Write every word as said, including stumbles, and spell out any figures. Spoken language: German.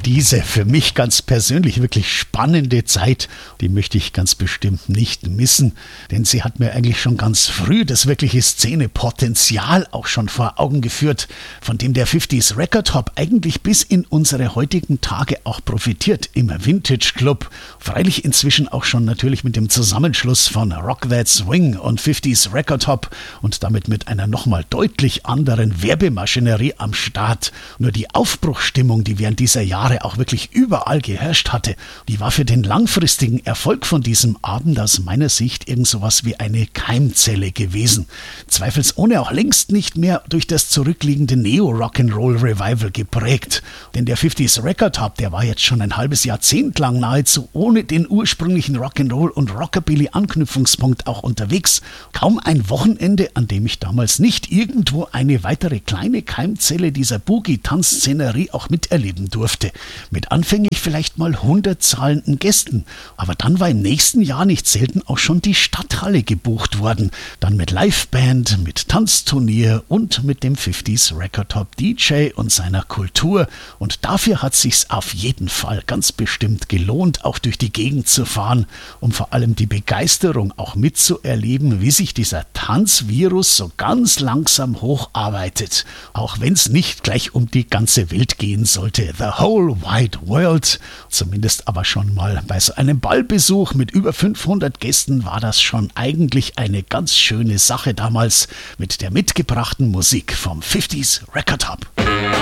Diese für mich ganz persönlich wirklich spannende Zeit, die möchte ich ganz bestimmt nicht missen, denn sie hat mir eigentlich schon ganz früh das wirkliche Szenepotenzial auch schon vor Augen geführt, von dem der fünfziger Record Hop eigentlich bis in unsere heutigen Tage auch profitiert im Vintage Club. Freilich inzwischen auch schon natürlich mit dem Zusammenschluss von Rock That Swing und fünfziger Record Hop und damit mit einer nochmal deutlich anderen Werbemaschinerie am Start. Nur die Aufbruchstimmung, die während dieser Jahre auch wirklich überall geherrscht hatte, die war für den langfristigen Erfolg von diesem Abend aus meiner Sicht irgend sowas wie eine Keimzelle gewesen. Zweifelsohne auch längst nicht mehr durch das zurückliegende Neo-Rock'n'Roll-Revival geprägt. Denn der fünfziger Record Hop, der war jetzt schon ein halbes Jahrzehnt lang nahezu ohne den ursprünglichen Rock'n'Roll und Rockabilly-Anknüpfungspunkt auch unterwegs. Kaum ein Wochenende, an dem ich damals nicht irgendwo eine weitere kleine Keimzelle dieser Boogie-Tanzszenerie auch miterleben durfte. Mit anfänglich vielleicht mal hundert zahlenden Gästen. Aber dann war im nächsten Jahr nicht selten auch schon die Stadthalle gebucht worden. Dann mit Liveband, mit Tanzturnier und mit dem fünfziger Record Hop D J und seiner Kultur. Und dafür hat sich's auf jeden Fall ganz bestimmt gelohnt, auch durch die Gegend zu fahren, um vor allem die Begeisterung auch mitzuerleben, wie sich dieser Tanzvirus so ganz langsam hocharbeitet. Auch wenn es nicht gleich um die ganze Welt gehen sollte. The whole wide world. Zumindest aber schon mal bei so einem Ballbesuch mit über fünfhundert Gästen war das schon eigentlich eine ganz schöne Sache damals mit der mitgebrachten Musik vom fünfziger Record Hop.